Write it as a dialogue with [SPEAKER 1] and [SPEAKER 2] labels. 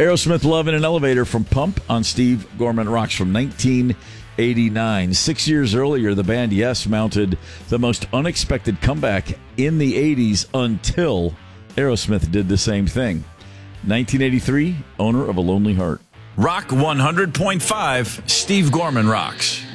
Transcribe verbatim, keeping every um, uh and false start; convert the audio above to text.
[SPEAKER 1] Aerosmith, Love in an Elevator from Pump on Steve Gorman Rocks from nineteen eighty-nine. Six years earlier, the band Yes mounted the most unexpected comeback in the eighties until Aerosmith did the same thing. nineteen eighty-three, Owner of a Lonely Heart.
[SPEAKER 2] Rock one hundred point five, Steve Gorman Rocks.